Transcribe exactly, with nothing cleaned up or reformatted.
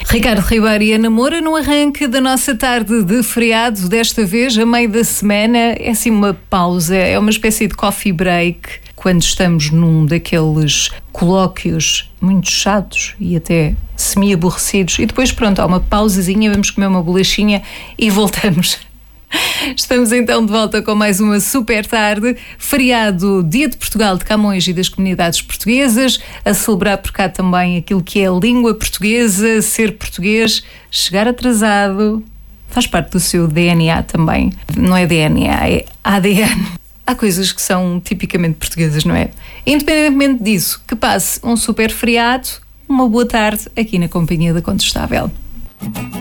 Ricardo Ribeiro e Ana Moura no arranque da nossa tarde de feriado, desta vez a meio da semana. É assim uma pausa, é uma espécie de coffee break, quando estamos num daqueles colóquios muito chatos e até semi-aborrecidos, e depois pronto, há uma pausazinha, vamos comer uma bolachinha e voltamos. Estamos então de volta com mais uma super tarde, feriado Dia de Portugal, de Camões e das comunidades portuguesas, a celebrar por cá também aquilo que é a língua portuguesa, ser português. Chegar atrasado faz parte do seu D N A também, não é D N A, é A D N. Há coisas que são tipicamente portuguesas, não é? Independentemente disso, que passe um super feriado, uma boa tarde aqui na companhia da Contestável.